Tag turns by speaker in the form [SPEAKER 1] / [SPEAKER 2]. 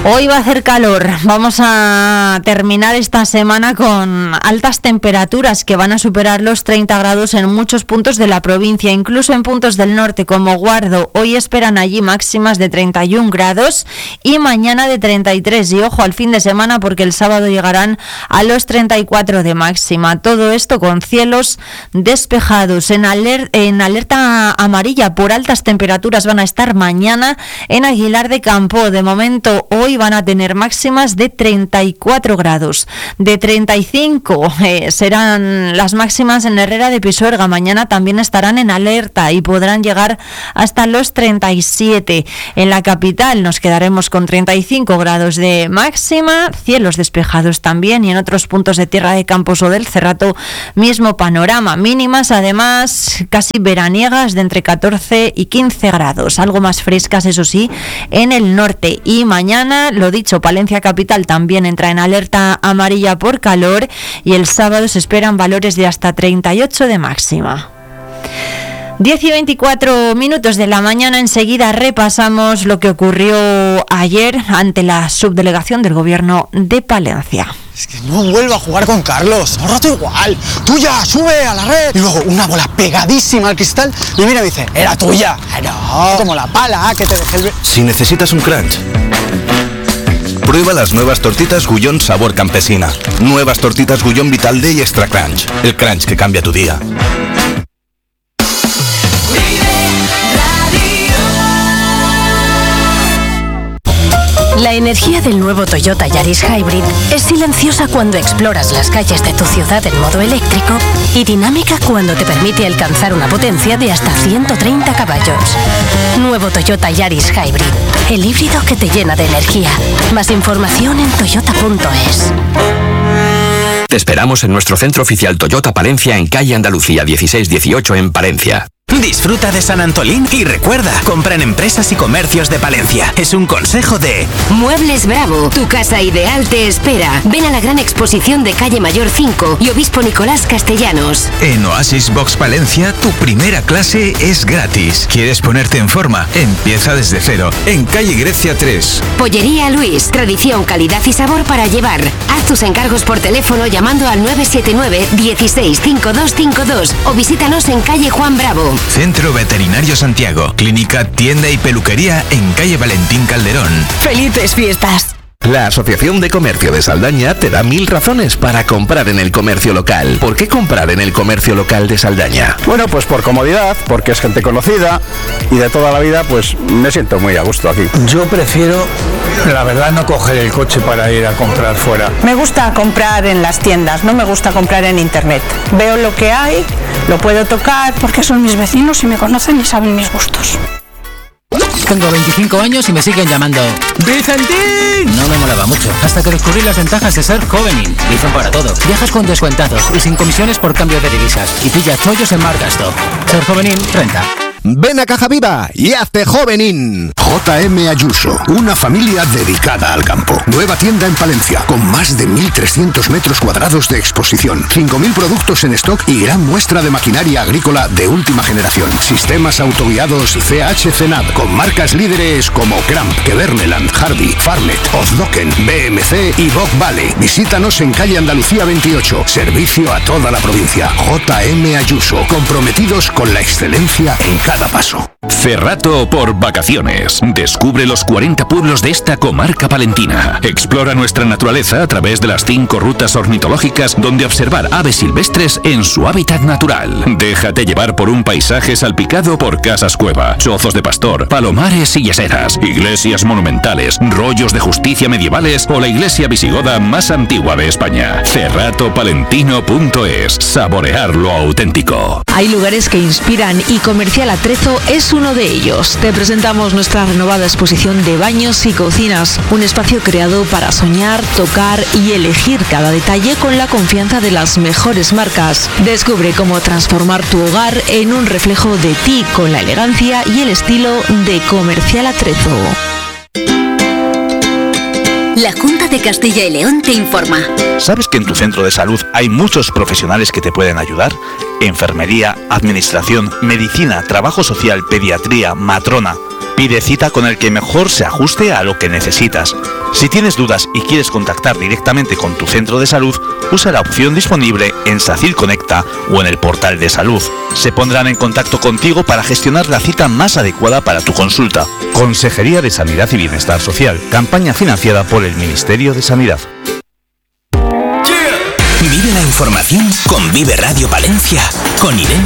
[SPEAKER 1] Hoy va a hacer calor, vamos a terminar esta semana con altas temperaturas que van a superar los 30 grados en muchos puntos de la provincia, incluso en puntos del norte como Guardo. Hoy esperan allí máximas de 31 grados y mañana de 33. Y ojo al fin de semana porque el sábado llegarán a los 34 de máxima. Todo esto con cielos despejados. En alerta amarilla por altas temperaturas van a estar mañana en Aguilar de Campo. De momento hoy van a tener máximas de 34 grados, de 35 serán las máximas en Herrera de Pisuerga. Mañana también estarán en alerta y podrán llegar hasta los 37. En la capital nos quedaremos con 35 grados de máxima, cielos despejados también, y en otros puntos de Tierra de Campos o del Cerrato mismo panorama. Mínimas además casi veraniegas de entre 14 y 15 grados, algo más frescas eso sí en el norte. Y mañana, lo dicho, Palencia capital también entra en alerta amarilla por calor y el sábado se esperan valores de hasta 38 de máxima. 10 y 24 minutos de la mañana, enseguida repasamos lo que ocurrió ayer ante la subdelegación del gobierno de Palencia.
[SPEAKER 2] Es que no vuelvo a jugar con Carlos, un rato igual. Tuya, sube a la red. Y luego una bola pegadísima al cristal y mira y dice, era tuya. No, como la pala que te dejé el...
[SPEAKER 3] Si necesitas un crunch, prueba las nuevas tortitas Gullón sabor campesina. Nuevas tortitas Gullón Vital Day Extra Crunch. El crunch que cambia tu día.
[SPEAKER 4] La energía del nuevo Toyota Yaris Hybrid es silenciosa cuando exploras las calles de tu ciudad en modo eléctrico y dinámica cuando te permite alcanzar una potencia de hasta 130 caballos. Nuevo Toyota Yaris Hybrid, el híbrido que te llena de energía. Más información en toyota.es.
[SPEAKER 5] Te esperamos en nuestro centro oficial Toyota Palencia en calle Andalucía 1618 en Palencia.
[SPEAKER 6] Disfruta de San Antolín y recuerda, compra en empresas y comercios de Palencia. Es un consejo de
[SPEAKER 7] Muebles Bravo, tu casa ideal te espera. Ven a la gran exposición de Calle Mayor 5 y Obispo Nicolás Castellanos.
[SPEAKER 8] En Oasis Box Palencia, tu primera clase es gratis. ¿Quieres ponerte en forma? Empieza desde cero, en calle Grecia 3.
[SPEAKER 7] Pollería Luis, tradición, calidad y sabor para llevar. Haz tus encargos por teléfono llamando al 979 16 5252 o visítanos en calle Juan Bravo.
[SPEAKER 8] Centro Veterinario Santiago, clínica, tienda y peluquería en calle Valentín Calderón.
[SPEAKER 4] ¡Felices fiestas!
[SPEAKER 5] La Asociación de Comercio de Saldaña te da 1000 razones para comprar en el comercio local. ¿Por qué comprar en el comercio local de Saldaña?
[SPEAKER 9] Bueno, pues por comodidad, porque es gente conocida y de toda la vida, pues me siento muy a gusto aquí.
[SPEAKER 10] Yo prefiero, la verdad, no coger el coche para ir a comprar fuera.
[SPEAKER 11] Me gusta comprar en las tiendas, no me gusta comprar en internet. Veo lo que hay, lo puedo tocar, porque son mis vecinos y me conocen y saben mis gustos.
[SPEAKER 12] Tengo 25 años y me siguen llamando ¡Vicentín! No me molaba mucho, hasta que descubrí las ventajas de ser Jovenin. Dicen para todo. Viajas con descuentados y sin comisiones por cambio de divisas. Y pilla chollos en Margasto. Ser Jovenin renta.
[SPEAKER 13] Ven a Caja Viva y hazte Jovenin. JM Ayuso, una familia dedicada al campo. Nueva tienda en Palencia, con más de 1.300 metros cuadrados de exposición, 5.000 productos en stock y gran muestra de maquinaria agrícola de última generación. Sistemas autoguiados CH-CENAD, con marcas líderes como Cramp, Keverneland, Hardy, Farnet, Ozdoken, BMC y Bock Valley. Visítanos en calle Andalucía 28. Servicio a toda la provincia. JM Ayuso, comprometidos con la excelencia en cada paso.
[SPEAKER 14] Cerrato por vacaciones. Descubre los 40 pueblos de esta comarca palentina. Explora nuestra naturaleza a través de las 5 rutas ornitológicas donde observar aves silvestres en su hábitat natural. Déjate llevar por un paisaje salpicado por casas cueva, chozos de pastor, palomares y yeseras, iglesias monumentales, rollos de justicia medievales o la iglesia visigoda más antigua de España. Cerratopalentino.es. Saborear lo auténtico.
[SPEAKER 15] Hay lugares que inspiran y Comercial Atrezo es uno de ellos. Te presentamos nuestra renovada exposición de baños y cocinas, un espacio creado para soñar, tocar y elegir cada detalle con la confianza de las mejores marcas. Descubre cómo transformar tu hogar en un reflejo de ti con la elegancia y el estilo de Comercial Atrezo.
[SPEAKER 7] La Junta de Castilla y León te informa.
[SPEAKER 16] ¿Sabes que en tu centro de salud hay muchos profesionales que te pueden ayudar? Enfermería, administración, medicina, trabajo social, pediatría, matrona. Pide cita con el que mejor se ajuste a lo que necesitas. Si tienes dudas y quieres contactar directamente con tu centro de salud, usa la opción disponible en SACIL Conecta o en el portal de salud. Se pondrán en contacto contigo para gestionar la cita más adecuada para tu consulta. Consejería de Sanidad y Bienestar Social. Campaña financiada por el Ministerio de Sanidad.
[SPEAKER 6] Vive la información con Vive Radio Palencia, con Irene